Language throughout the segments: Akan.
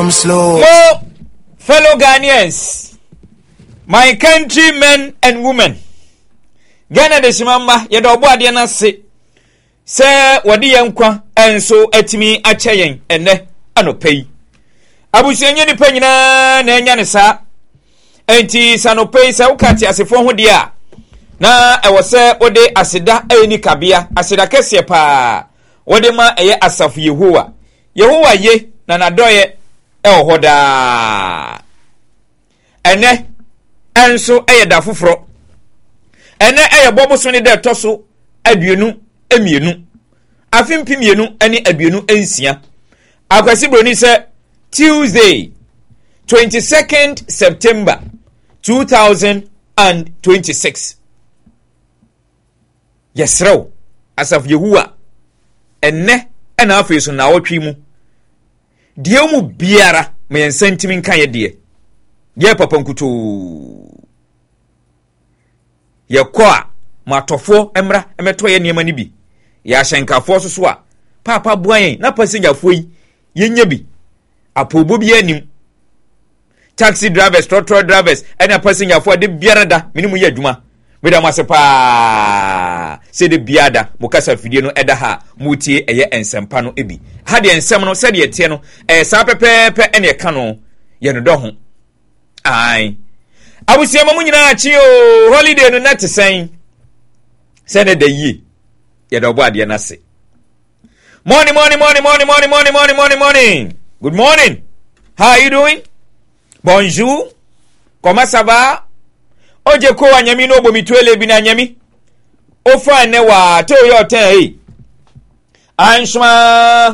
slow. Well, fellow Ghanaians, my countrymen and women, Ghana de Simamba, Yadobo Adiana se, wadi yankwa, and so etimi achayen, and ne, ano pay. Abusianya ni penina, Nanyanesa, enti sanopay sa ukati asifon dia. Na ewose ode asida eni kabia, asida kese pa, ode ma eye asafu Yehowa. Yehowa ye, na nadoye, hoda ene enso da fufuro ene bobo so ne de toso aduenu emienu afimpi mienu ene aduenu ensia akwasi broni se Tuesday 22nd September 2026 yesrew asaf Yehowa ene na afeso na wotwi mu die mu biara me sentiment kan ye die ye papa nkuto ye ko a matofo emra emeto ye niema ni bi ya hyenkafo so a papa buan na passenger yi ye nya bi apobo bi anim taxi drivers trotro drivers ena passenger fo de biara da minimu ye adwuma weda masepa se de biada mukasa fidie no eda ha mutie eye ensempa no ebi ha de ensem no se de etie no sa pepepe ene e ka no ye no do ho ai abusia mamu nyina chi o holiday no net sen se de yi ye do bo ade na se morning good morning, how are you doing? Bonjour, comment ça va? Oje ko anyami no bo mitwele bi na anyami ofa ne wa to yo ten anshma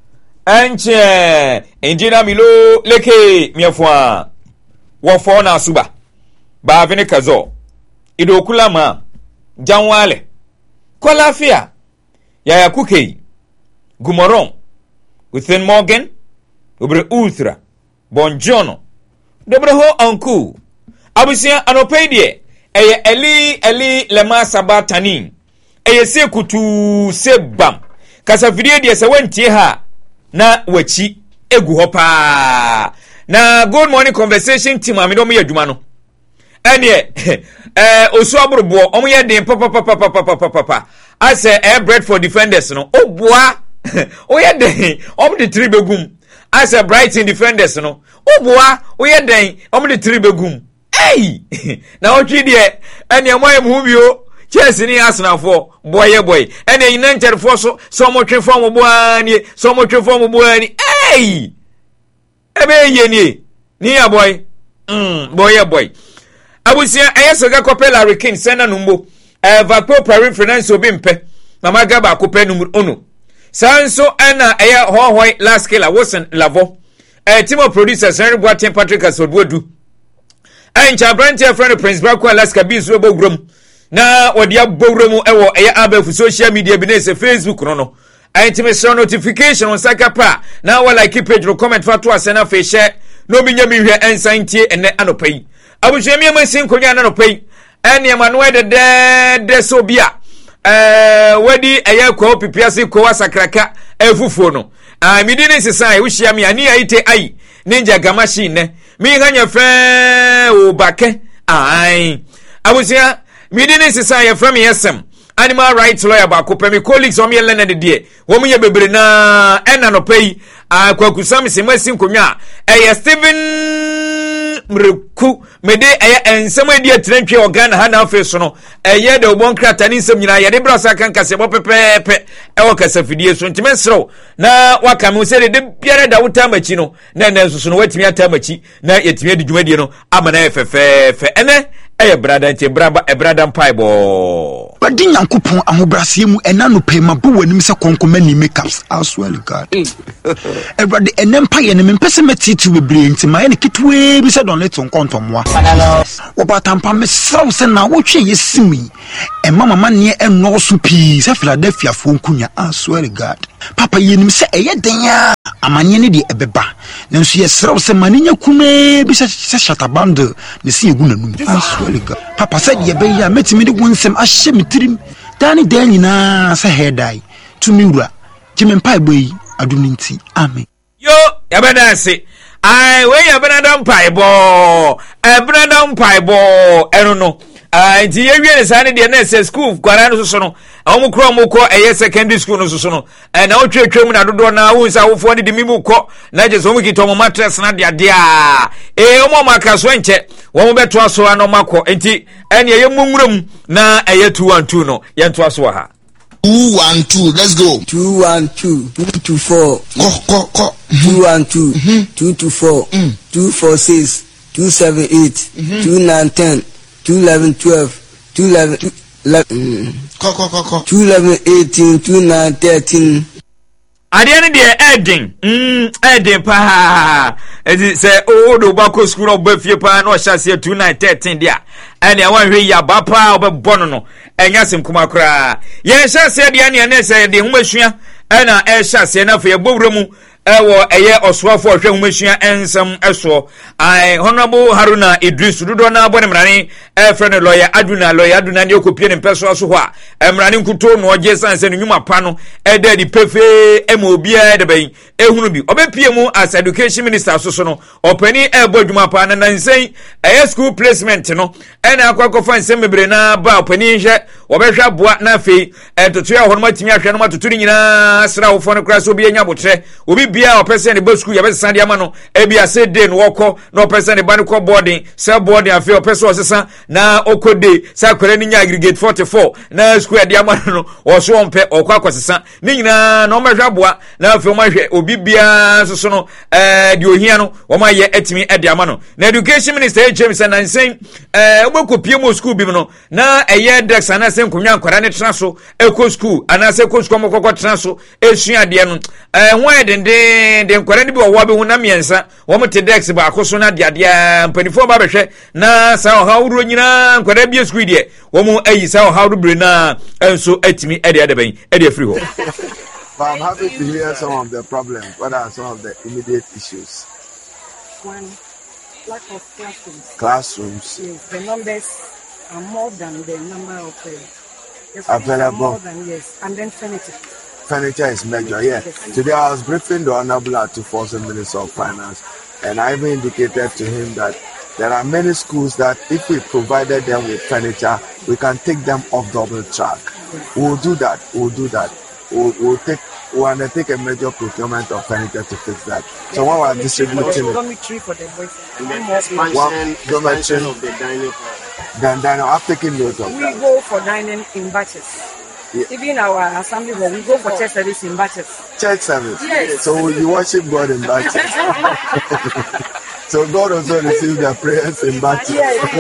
anche enjina milo leke miafwa wo fo na suba ba vene kazo ido kulama janwale kolafia ya kuke gumoron within morgan obre ultra bonjono dobre ho anku abusia anopedie eye eli lema sabatani eye se kutu se bam kasa video die se wentie ha na wachi egu hopa na good morning conversation team amido mo yadwuma no ene osu aborbo omo ye den papa ase bread for defenders no oboa o ye den omo de tri begum ase Brighton defenders no oboa o ye den omo de tri begum. Hey, na otwi de ene moye mu bio Chelsea ni Arsenal for boy ene United for so mo twe form boani so mo twe form boani hey ebe ye ni ya boy boy abusia ayesoga kopela Rikin sena numbo vapo Paris finance obi mpe mama gaba kope numero 1 sanso ana hohoi last killer Wilson Lavo team of producers Henry Boateng Patrick Asodwodu Ancha branch friend Prince Braco Alaska bisu bogrom na wodi abogrom ewo abafu social media bi na Facebook no anti me show notification on sakapa na wa like page no comment fatu asena fe share no binya mi hwe ensantie ene anopai abuhwe mi amasin konya na anopai ene ma no de so bia wadi kwa pipiase ko wasakraka efufuo no midini sesai wo hia mi ani aite ai ninja gamashi ne mi hanya fe obake ai abusia midini sesai ya from yesem animal rights lawyer ba ko pemi colleagues o mi elena de die wo mu ye bebre na ena no pay kwakusam semasi nkonwa Steven mreku mede ensem adi atrantwe organ ha na afeso no de obon krata ni nsem nyina ye de brasa kan kase bo pepepe ewo kase fidie so ntimensro na waka me se de biare da wuta machi no na nsusu no watimi ata machi na yetimi adi dwumadie no amana efefefe ene brada nti brada mpaibo badi nyankopon ahobrase mu ena no pema bo wanim se konkoma ni makeups as well god brada enem paye ne mempese metiti bebre nti ma ne kitwe bi se don leton kontomwa obatampa me saw se na wotwe yesimi mama ne eno so pi se Philadelphia fo nkunya as well god papa yenim se den ya amanye ne de ebeba nanso yesrew se maninya kume bi se shataband ne se egu nanum as well god papa said ye be ya metimi de wonsem ahye mitirim dani dan nyina se hedai tumi wura jimempa boyi aduninti amen yo yabada se ai we ya benadam paibo eno no nti ye wie ne sa ne de na se school kwara no so no awon kro mo ko eye secondary school no so no na otwetwe mu na dodo na wo nsa wofo ne de mimu ko na je so mu kito mo mattress na de ade a omo maka so enche wo mo beto aso ano makọ nti ene ye munwuram na eye 212 no ye nto aso ha 212 let's go 212 224 ko 212 224 246 278 2910 211 12 211 211 18 29 13 ade ne de Eden pa edi se do bako school obafie pa na o hyase 29 13 dia ene wanhwe ya ba pa obebono no enya semkuma kra ye hyase dia ne ne se de humasua ena hyase na fa ye bowremu ewo eye oswafo hwe humasua ensem eso ai honorable Haruna Idris dodo na abone mrani friend lawyer aduna ne okopie ne peso aso ho a mrani nkuto no oje sanse no nyuma pa no eda di pefe emobia de ben ehunu bi obepie mu as education minister so no opani ebo adwuma pa na nansen eye school placement no ena akwakofa nsem mebre na ba opani hwe obehwa boa na fe etoto ya honoma timi ahwe no matuturi nyina sra wo fo no kra so obi enya botre obi bia opese ne ba school ya be sande ama no ebia se de no woko no opese ne ba ne ko boarding se boarding afi opese osesa na okode sa kwere ni nya aggregate 44 na school de ama no oso ompe okwa kwasesa ni nyina no mahwa boa na afi o mahwe obi bia so no de ohia no o maye etimi de ama no na education minister James Nansen obekopie mo school bi no na eye dex ana se nkonwa nkwara ne tra so eko school ana se ko school mo kokko tra so esua de no ho de nkwara ne bi wo be hu na miensa wo mte dex ba akoso na de ade mpanifo ba behwe na sa ha wuro nyina nkwara bi school de wo mu ayi sa ha wuro bre na enso etimi de ben de free ho. But I'm happy to hear some of the problems. What are some of the immediate issues? One, lack of classrooms. Classrooms. Yes, the numbers are more than the number of available. More than, yes, and then furniture. Furniture is major, yeah. Yes. Today I was briefing the Honorable Atufoso Minister of Finance, and I even indicated to him that there are many schools that if we provided them with furniture, we can take them off double track. Yes. We'll do that. We'll undertake a major procurement of furniture to fix that. Yes. So when we're distributing it, dormitory for the boys. One dormitory of the dining. Then I've taken note of that. We go for dining in batches. Yeah. Even our assembly hall, we go for church service in batches. Church service? Yes. So you worship God in batches. So God also receives their prayers in batches.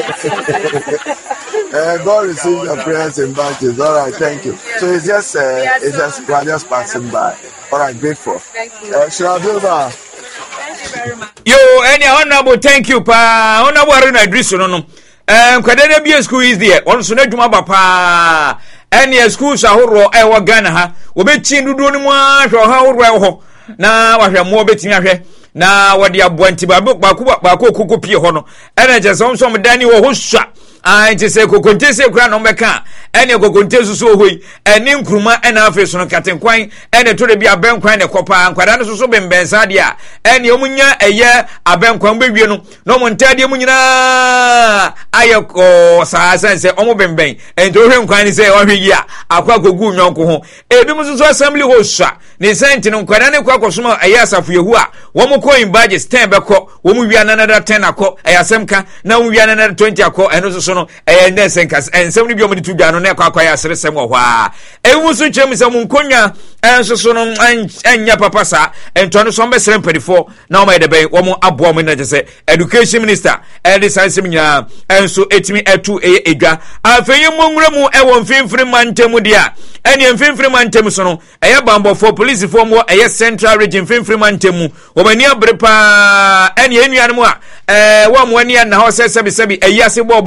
God receives their prayers in batches. All right, thank you. So it's just we're just passing by. All right, grateful. Thank you. Shravilba. Thank you very much. Yo, any honorable, thank you, pa. Honorable Haruna Idris no. Kwadene bi school is there. Onso na dwuma ba pa. Any schools ahoro ewo Ghana ha. Obechi ndudu ni mu ahwo ahoro ewo na wahwe mo obetimi ahwe. Na wadi abwanti ba ko pie ho no ene je som dani wo ho swa nti se kokonte se kura no meka ene kokonte susu hoi ene nkruma ene afi so no katenkwan ene to de bi abenkwan ne kopa nkwada no susu bembensa de a ene omunya eye abenkwan bewie no no montade mu nyina aye ko sa sense omo bemben enti ohwe nkwan ni se ohwe yi a akwa kogu nyonko ho ebi mu susu assembly ho swa ne senti no nkwada ne kwa kosoma eye asafu yehu a wo coin badges 10 beko wo mu wia another 10 akọ ayasemka na wo wia another 20 akọ eno so no nesenka ensem ni bi omudi tudwa no na akọ ya seresem wo a ewu so chem se mu nkonya enso so no enya papa sa ento no so mbesere mpadifo na o ma de ben wo mu abo mu na je education minister edi sansem nya enso etimi etu edwa afeye monwura mu ewo mfimfiri mantemu dia eni mfimfiri mantemu so no eye bambo for police for mo eye central region mfimfiri mantemu omani abrepa eni enuan mu a wo mo ani na ho sebi eyase bobu na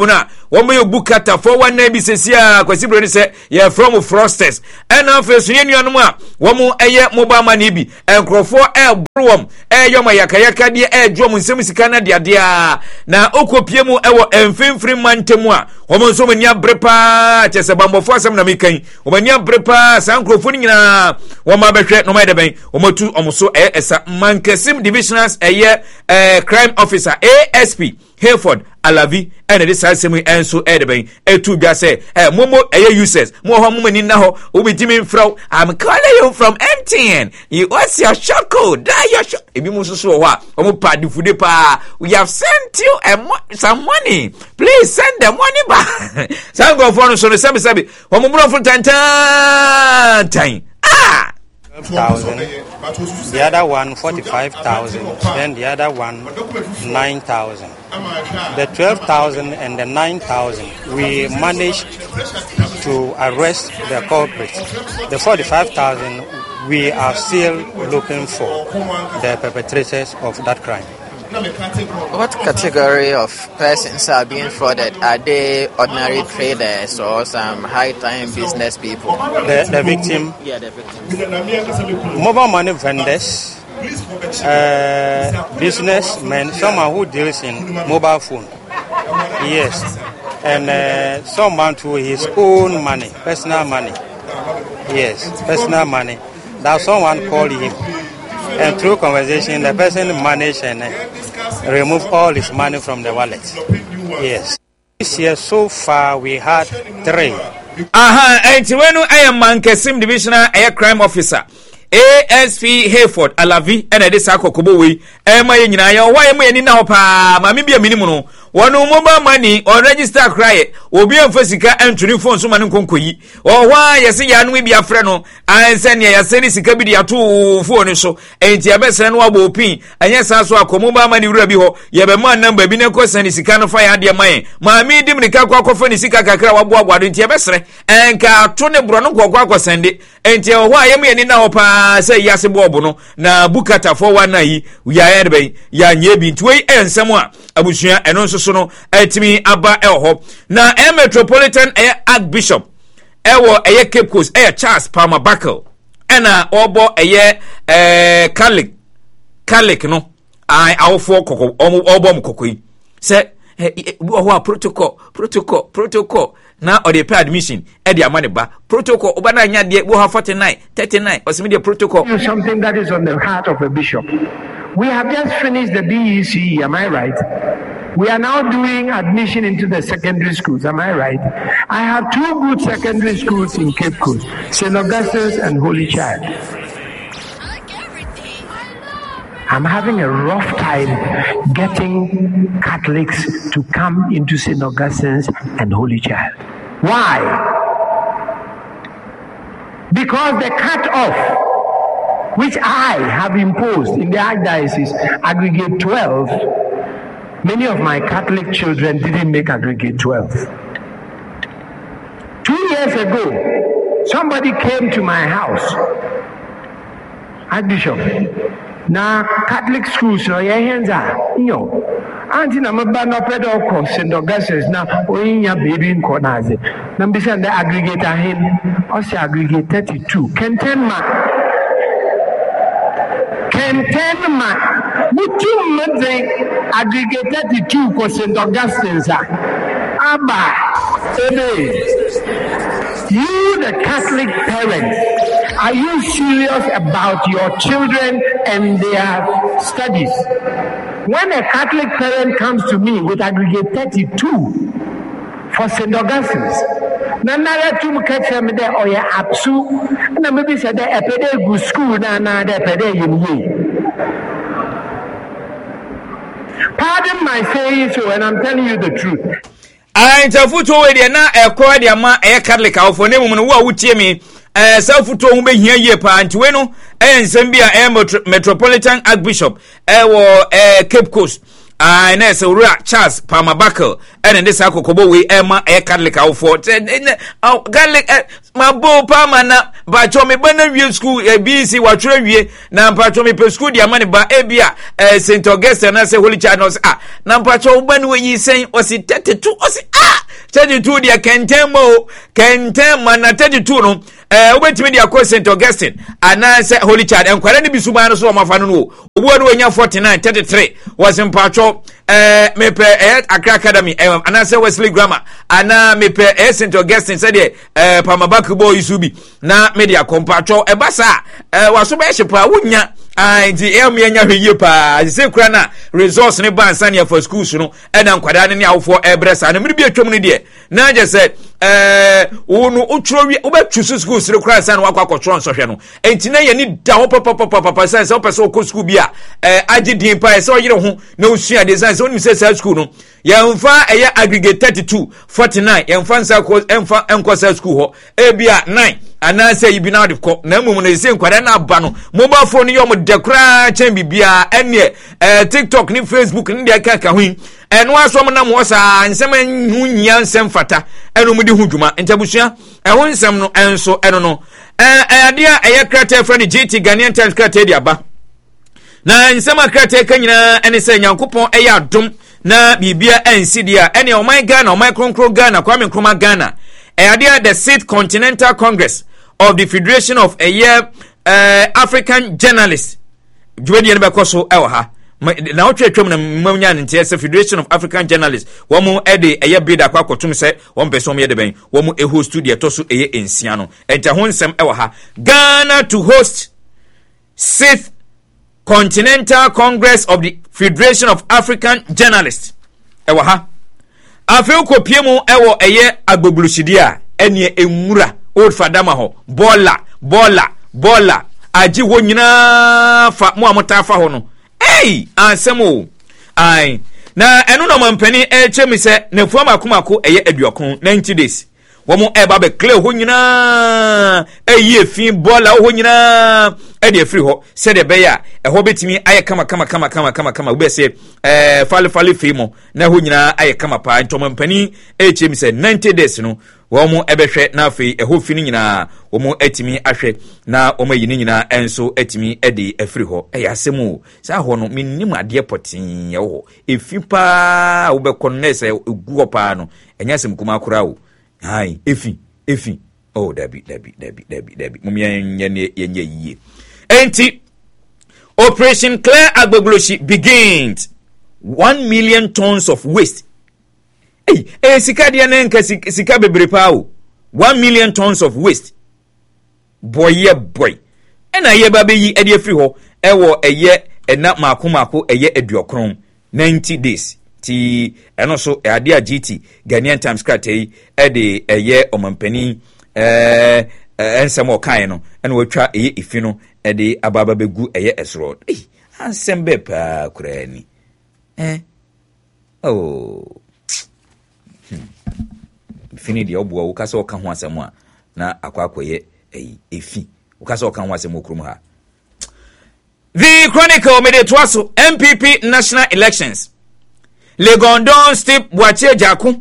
wɔn yɛ Bukata 419 bi sesia kwasi bro ni sɛ yɛ from Frosters ɛna afei so yɛ nuanom a wɔn ɛyɛ mobile money bi nkrɔfoɔ ɛboro wɔm ɛyɛ ɔmo yakayaka deɛ ɛdwo ɔmo nsɛm sika na deadea na okopie mu ɛwɔ mfimfiri mantemu a wɔn nso wɔn ni abre paa kyɛ sɛ bambɔfoɔ asɛm na mekan wɔn ni abre paa saa nkrɔfoɔ ni nyinaa wɔn abɛhwɛ na wɔn ayɛ dɛbɛn wɔn atu ɔmo so ɛyɛ ɛsa Mankesim divisionals ɛyɛ crime officer ASP Hayford Alavi and this asemi enso edeben etu bia say momo users mo ho mo ni na ho obitimi frau I'm calling you from MTN you what's your short code that your short ebi mo so ho a omo pa di fude pa we have sent you some money please send the money back some go for no so sebi omo bro for tan ah 12,000, the other one 45,000, then the other one 9,000. The 12,000 and the 9,000, we managed to arrest the culprits. The 45,000, we are still looking for the perpetrators of that crime. What category of persons are being frauded? Are they ordinary traders or some high-time business people? The victim? Yeah, the victim. Mobile money vendors, businessmen, someone who deals in mobile phone. Yes. And someone to his own money, personal money. Yes, personal money. That someone called him. And through conversation, the person managed and removed all his money from the wallet. Yes. This year, so far, we had 3. And I am Mankesim Divisional Air Crime Officer. ASP Hayford Alavi and this Akokobowi. Emma Yinaya, why am I in Napa? Mamibia minimum. One mobile money or register cry will be a physical entry phone so man conquer. Or why you see Yan will be a friend and send ya send is a 2 phone so ain't your best and wabo pin and yes also a mobile money rabio you have a man number binako send is kind of fire dear mine. My medium the Kako phone is a kakra into your best and car Tony Brono Quaco send it and tell why am I now pa say yes bobono na Bukata 419 we are edbay yan yebi 2 and someone abushia and also sono etimi aba elho na Metropolitan Archbishop ewo Cape Coast Charles Palmer Buckle ena obo Catholic no I awfo kokko obo mkokoi se wo protocol na or the pay admission e dia money ba protocol oba na nya de wo 49 39 osimi protocol something that is on the heart of a bishop. We have just finished the BEC, am I right? We are now doing admission into the secondary schools, am I right? I have 2 good secondary schools in Cape Coast, St. Augustine's and Holy Child. I'm having a rough time getting Catholics to come into St. Augustine's and Holy Child. Why? Because the cut-off which I have imposed in the Archdiocese, aggregate 12, many of my Catholic children didn't make aggregate 12. 2 years ago, somebody came to my house, Archbishop. Now, Catholic schools, no, your hands are, you know. Auntie, I'm a band of pedal St. Augustus, now, in your baby in Konaze. Number the aggregator him, also aggregate 32. Can 10 man. Would you aggregate 32 for St. Augustine's? Abba, you, the Catholic parents, are you serious about your children and their studies? When a Catholic parent comes to me with aggregate 32 for St. Augustine's, Nanara to catch them there or ya absu, and maybe said a pede good school, nana, the pede in. Pardon my saying so, and I'm telling you the truth. I interfuto we na ekwa dia ma Catholic awfo ne mu no wo wutie me selfuto hu be hia ye pa anti we no ensem bia Metropolitan Archbishop wo Cape Coast na se wura Charles Palmer Buckle and this akokobo we ma Catholic awfo Catholic mabo Palmer na ba cho me bana wie school BC wa twere wie na pa cho me pe school dia mane ba ebia St. Augustine na se Holy Child no na pa cho bana we yi sen o si 32 o si 32 dia kentemo kentema na 32 no obetimi dia ko St Augustine ana se Holy Child enkwara ne bisuma no so mafa no obuwa no nya 49 33 was mpacho mepe Accra Academy ana se Wesley Grammar ana mepe St Augustine se de Pamabakubo Isubi na media compacho ebasa waso be hyepa wonya di enya hweye pa se kura na resource ne ban sane for schools no na nkwada ne awofo ebresa na miri bi atwam ne de na je se wonu utrowi obetwusu schools ne kura sane wakwa nsɔhwɛ no enti na ye ni da ho papa sane se opese okɔ school bi a agi din pa se oyire ho na osua design se oni se school no yɛmfa ɛyɛ aggregate 32 49 yɛmfa nsa enko sa school ho ebia 9 ana say ibi na de ko na mum na se nkwada na aba no mobile phone yom de kra chen bibia ene TikTok ni Facebook ni de kaka hu eno aso na mo sa nsem hu nyia nsem fata eno mu de hu dwuma ntabusua ɛho nsem no enso eno no ade a ɛyɛ krata friend GT Ghanaian Times krata de aba na nsem krata ka nyina ene se Nyankopɔn ɛyɛ adom na bibia ensi dia ene oman Ghana oman kronkro Ghana Kwame Nkrumah Ghana ɛyɛ the 6th Continental Congress of the Federation of African Journalists Juwedi ne bekoso ewo ha na otwetwem na mmanya nte se Federation of African Journalists wo mu ede bid akwa kotum se wo mpeso ye de ben wo mu host studio to so ensia no enta ho nsem ewo ha Ghana to host 6th Continental Congress of the Federation of African Journalists ewo ha afeu kopie mu ewo agboglushidi a ene enwura old fadama ho bola aji wo nyina fa mo amota fa ho no ansemo ai na enu no mampani chemi se na fuama akomako aduokon 90 days wo mo eba be clear ho nyina efin bola ho nyina de free ho se de be ya ho betimi aye kama we be se fale fi mo na ho nyina aye kama pa ntomampani chemi se 90 days no wo mo ebehwe na afei ho fi nyina wo mo atimi ahwe na wo mo yini nyina enso atimi ede afiri ho asemu sa ho no minnim ade potin ye ho efi pa wo be konnese eguo pa no enya sem kuma akura wo hai efi oh dabi mum yenye yiye enti Operation Clear Agbogloshi begins 1 million tons of waste. Sika dia na nka sika bebre pa o 1 million tons of waste boy ena ye ba be yi ede afiri ho ewo ena maako aduokron 90 days ti eno so ade a GT Ghanaian Times kratai ede omampani ensem okan no ena watwa ifi no ede ababa begu esro ansem be pa kurani fini dia obuo ukasa oka ho asem a na akwakoye efi ukasa oka ho asem okrum ha. The Chronicle made it twaso MPP national elections Legondon Step Boatie Jaku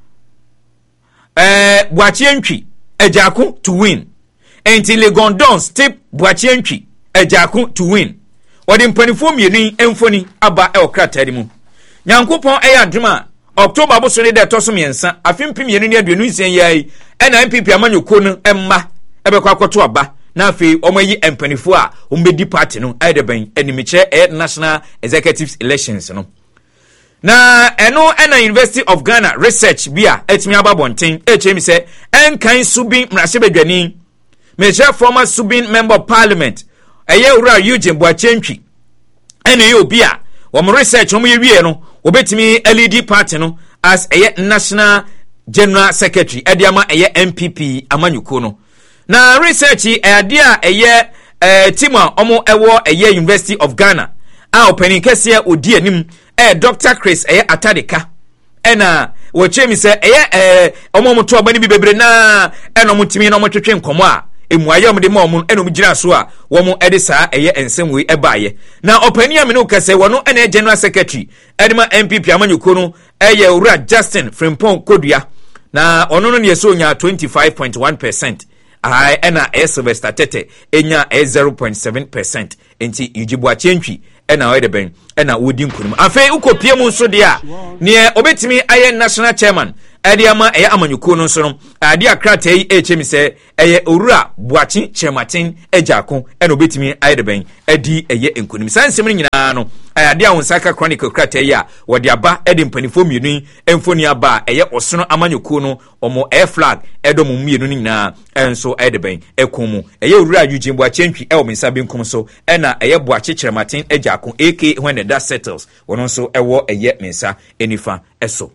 Boatie Ntwi Ejaku to win enti Legondon Step Boatie Ntwi Ejaku to win odi mpanifo mieni emfoni aba okrata dimu Nyankopon adwuma October bosone de toso miensa afimpim yenu ne aduonu nsen yai na MPP amanyoko no emma ebekwa akoto aba na afi omayi empanifo a ombedi party no aideben enimiche national executives elections no na eno na University of Ghana research bia etimi ababonten echemi se enkan subin mrahye bedwani measure former subin member of parliament ura Eugene Boatie Ntwi ene yo bia wo research wo yewie no obetimi LED party no as national general secretary ediama MPP amanyuko no na research ade a tima omo ewo University of Ghana a opening kese odi anim Dr. Chris Atadika ena wo chemi se omo moto abani bi bebre na eno mutimi na motwetwe nkomo a emuaye omde ma omo eno mgira so a wo mo ede saa ensem we ebaaye na opani amene ukase wono ena general secretary edema MPP amanyuko no ura Justin Frimpong Kodua na ono no ne so nya 25.1% ena Sylvester Tete enya 0.7% enti Boatie Ntwi ena oyede ben ena wodi nkunum afi ukopie mu nso de a ne obetimi aye national chairman ade ama eye amanyuko no so no ade akrata yi echemi se eye owura Boakye Kyerematen Agyako eno obetimi ayedeben adi eye enkonim sansem nyina no ade awonsaka chronicle krata yi a wode aba ede mpanifo mienu emfoni aba eye osono amanyuko no omo air flag edo mu mienu nyina enso ayedeben ekomu eye owura Eugene Boakye ntwi e omensa benkum so ena eye Boakye Kyerematen Agyako AK when the dust settles wono so ewo eye mensa enifa eso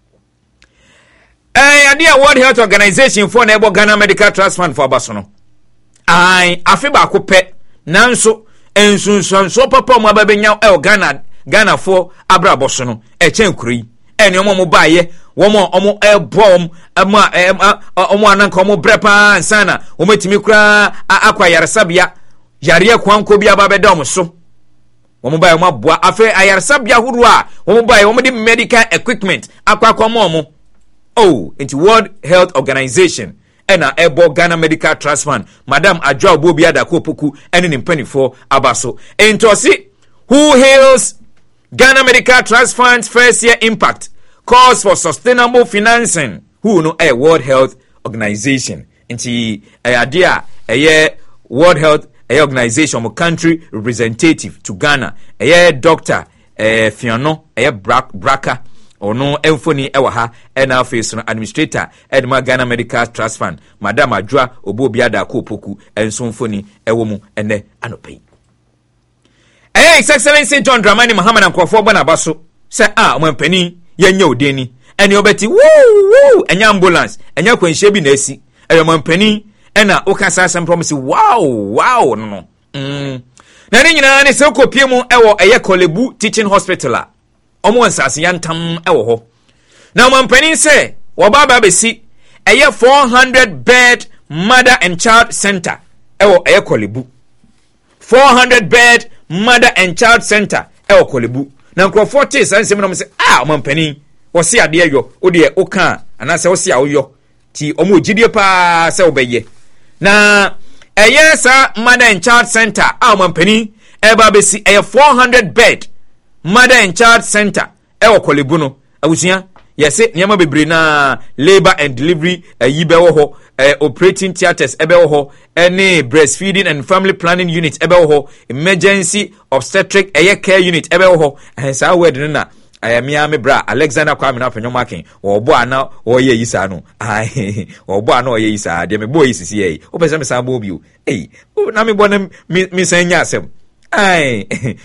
idea World Health Organization for Nebo Ghana Medical Trust Fund for Basono. Afiba kupe nanso ensunso papa mo ababenya Ghana for abra bosono chenkuri ene omo baye omo bom omo ananka omo brepa ansana ometimi kura akwa yaresabia yare kwanko bia babeda omo so omo baye omo aboa afi ayaresabia huru a omo baye omo di medical equipment akwa omo into World Health Organization ena ebo Ghana Medical Trust Fund Madam Adwa Obobi Adako Opoku ene ni mpanifo abaso into see who hails Ghana Medical Trust Fund's first year impact calls for sustainable financing who no a World Health Organization into idea World Health Organization mo country representative to Ghana Dr. Fiano Braka ono emfoni ewa ha ena face no administrator edma Ghana Medical Trust Fund Madam Adwa Obobi Adako Opoku enso mfoni ewo mu ene anopai His Excellency John Dramani Mahama Nkrofo bana baso se omampani yenya odeni ene obeti woo enya ambulance enya kwanhye bi na asi omampani ena okasa asem promise wow no na ni nyina ne se kopie mu ewo eye Kolebu Teaching Hospital omo nsase yantam ewo ho na omampani se wobaba besi eye 400 bed mother and child center ewo eye Kolebu 400 bed mother and child center ewo Kolebu na Nkrofo te sansem no se omampani wo se ade ayo wo de oka anase wo se awoyo ti omo gidie pa se obeye na eye sa mother and child center omampani eba besi eye 400 bed Mother and Child Center ewo Kolebu no awusia yese niam bebre na labor and delivery yibewo ho operating theaters ebewo ho any breastfeeding and family planning unit ebewo ho emergency obstetric care unit ebewo ho sa word na ayamia me bra Alexander Kwame na penyo makin obo ana oye yisa no obo ana oye yisa de me boy sisi yi o pese me sa bo bi o na me bo na me sanya asem